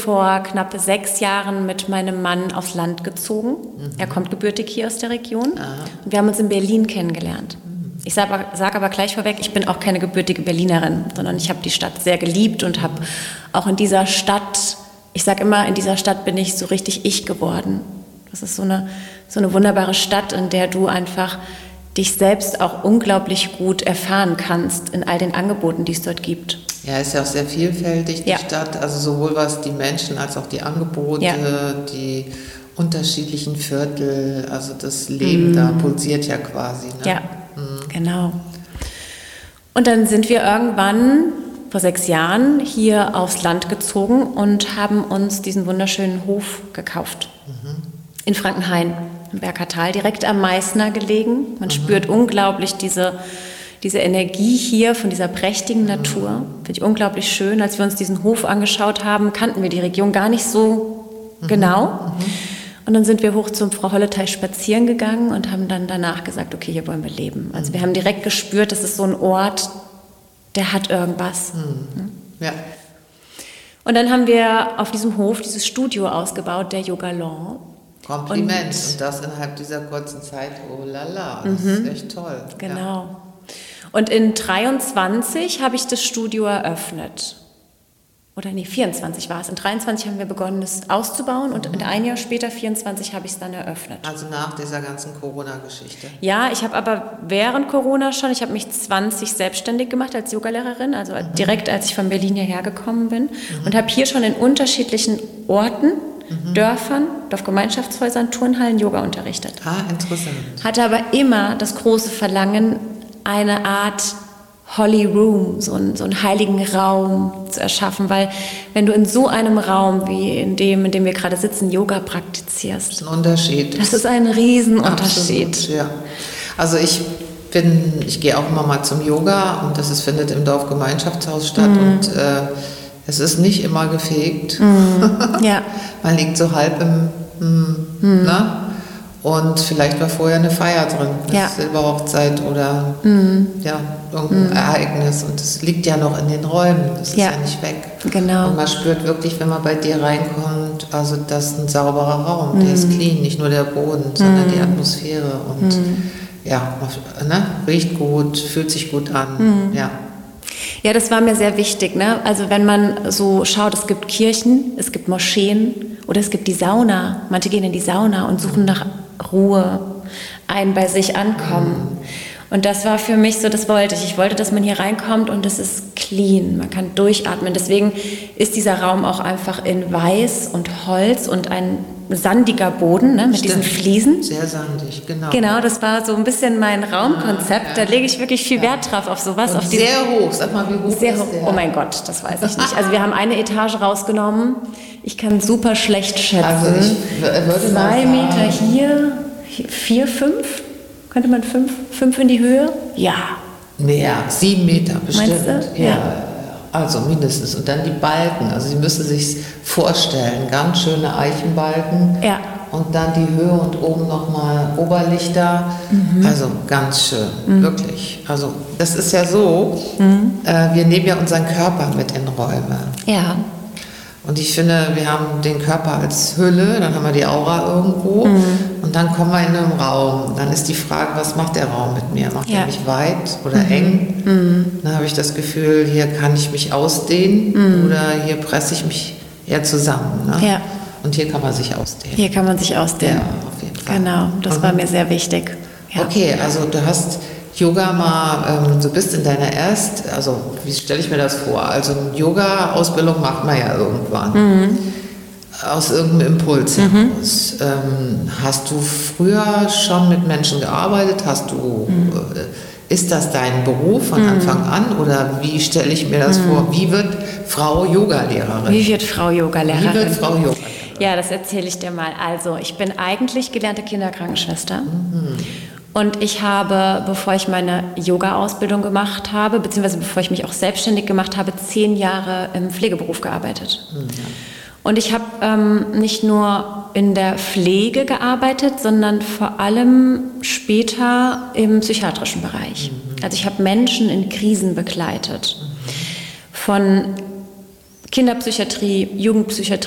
vor knapp 6 Jahren mit meinem Mann aufs Land gezogen. Er kommt gebürtig hier aus der Region. Und wir haben uns in Berlin kennengelernt. Ich sage aber gleich vorweg, ich bin auch keine gebürtige Berlinerin, sondern ich habe die Stadt sehr geliebt und habe auch in dieser Stadt, ich sage immer, in dieser Stadt bin ich so richtig ich geworden. Das ist so eine wunderbare Stadt, in der du einfach dich selbst auch unglaublich gut erfahren kannst in all den Angeboten, die es dort gibt. Ja, ist ja auch sehr vielfältig, die Stadt, also sowohl was die Menschen als auch die Angebote, die unterschiedlichen Viertel, also das Leben da pulsiert ja quasi. Ne? Ja, genau. Und dann sind wir irgendwann vor 6 Jahren hier aufs Land gezogen und haben uns diesen wunderschönen Hof gekauft. In Frankenhain, im Berger Tal, direkt am Meißner gelegen. Man spürt unglaublich diese Energie hier von dieser prächtigen Natur. Finde ich unglaublich schön. Als wir uns diesen Hof angeschaut haben, kannten wir die Region gar nicht so genau. Und dann sind wir hoch zum Frau Holleteich spazieren gegangen und haben dann danach gesagt, okay, hier wollen wir leben. Also wir haben direkt gespürt, das ist so ein Ort, der hat irgendwas. Ja. Und dann haben wir auf diesem Hof dieses Studio ausgebaut, der Yoga Law. Kompliment. Und das innerhalb dieser kurzen Zeit, oh lala, das ist echt toll. Genau. Ja. Und in 23 habe ich das Studio eröffnet. Oder nee, 24 war es. In 23 haben wir begonnen, es auszubauen und ein Jahr später, 24, habe ich es dann eröffnet. Also nach dieser ganzen Corona-Geschichte. Ja, ich habe aber während Corona schon, ich habe mich 20 selbstständig gemacht als Yogalehrerin, also direkt als ich von Berlin hierher gekommen bin und habe hier schon in unterschiedlichen Orten, Dörfern, Dorfgemeinschaftshäusern, Turnhallen Yoga unterrichtet. Ah, interessant. Hatte aber immer das große Verlangen, eine Art Holy Room, so einen heiligen Raum zu erschaffen, weil wenn du in so einem Raum wie in dem wir gerade sitzen, Yoga praktizierst. Das ist ein Unterschied. Das ist ein Riesenunterschied. Absolut, ja. Also ich gehe auch immer mal zum Yoga und findet im Dorfgemeinschaftshaus statt und es ist nicht immer gefegt. Ja. Man liegt so halb ne? Und vielleicht war vorher eine Feier drin, eine Silberhochzeit oder irgendein Ereignis. Und das liegt ja noch in den Räumen, das ist ja nicht weg. Genau. Und man spürt wirklich, wenn man bei dir reinkommt, also das ist ein sauberer Raum, der ist clean, nicht nur der Boden, sondern die Atmosphäre. Und riecht gut, fühlt sich gut an. Ja, das war mir sehr wichtig. Ne? Also wenn man so schaut, es gibt Kirchen, es gibt Moscheen oder es gibt die Sauna. Manche gehen in die Sauna und suchen nach Ruhe, ein bei sich ankommen. Und das war für mich so, das wollte ich. Ich wollte, dass man hier reinkommt und es ist clean, man kann durchatmen. Deswegen ist dieser Raum auch einfach in Weiß und Holz und ein sandiger Boden, ne, mit diesen Fliesen. Sehr sandig, genau. Genau, das war so ein bisschen mein Raumkonzept. Da lege ich wirklich viel Wert drauf, auf sowas. Und auf sehr hoch, sag mal, wie hoch sehr ist hoch. der? Oh mein Gott, das weiß ich nicht. Also wir haben eine Etage rausgenommen. Ich kann super schlecht schätzen. Also ich würde 2 Meter hier, 4, 5? Könnte man 5 in die Höhe? Ja. Mehr, 7 Meter bestimmt. Meinst du? Ja. Also mindestens. Und dann die Balken. Also Sie müssen sich vorstellen, ganz schöne Eichenbalken. Ja. Und dann die Höhe und oben nochmal Oberlichter. Also ganz schön, wirklich. Also das ist ja so, wir nehmen ja unseren Körper mit in Räume. Ja. Und ich finde, wir haben den Körper als Hülle, dann haben wir die Aura irgendwo und dann kommen wir in einen Raum. Dann ist die Frage, was macht der Raum mit mir? Macht er mich weit oder eng? Dann habe ich das Gefühl, hier kann ich mich ausdehnen oder hier presse ich mich eher zusammen. Ne? Ja. Und hier kann man sich ausdehnen. Hier kann man sich ausdehnen. Ja, auf jeden Fall. Genau, das war mir sehr wichtig. Ja. Okay, also du hast Yoga mal, du bist in deiner also wie stelle ich mir das vor? Also eine Yoga-Ausbildung macht man ja irgendwann. Aus irgendeinem Impuls heraus. Hast du früher schon mit Menschen gearbeitet? Ist das dein Beruf von Anfang an? Oder wie stelle ich mir das vor? Wie wird Frau Yogalehrerin? Wie wird Frau Yogalehrerin? Wie wird Frau Yogalehrerin? Ja, das erzähle ich dir mal. Also, ich bin eigentlich gelernte Kinderkrankenschwester. Und ich habe, bevor ich meine Yoga-Ausbildung gemacht habe, beziehungsweise bevor ich mich auch selbstständig gemacht habe, 10 Jahre im Pflegeberuf gearbeitet. Und ich habe nicht nur in der Pflege gearbeitet, sondern vor allem später im psychiatrischen Bereich. Also ich habe Menschen in Krisen begleitet. Von Kinderpsychiatrie, Jugendpsychiatrie,